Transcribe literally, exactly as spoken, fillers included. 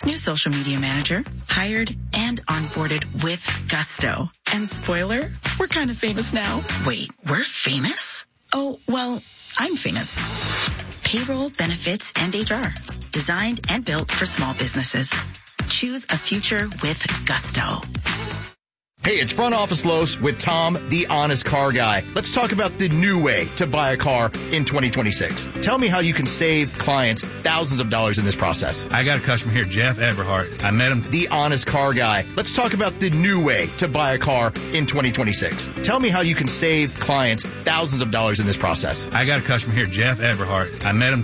New social media manager, hired and onboarded with gusto. And spoiler, we're kind of famous now. Wait, we're famous? Oh, well, I'm famous. Payroll, benefits, and H R. Designed and built for small businesses. Choose a future with gusto. Hey, it's Front Office Los with Tom, the honest car guy. Let's talk about the new way to buy a car in twenty twenty-six. Tell me how you can save clients thousands of dollars in this process. I got a customer here, Jeff Everhart. I met him. The honest car guy. Let's talk about the new way to buy a car in twenty twenty-six. Tell me how you can save clients thousands of dollars in this process. I got a customer here, Jeff Everhart. I met him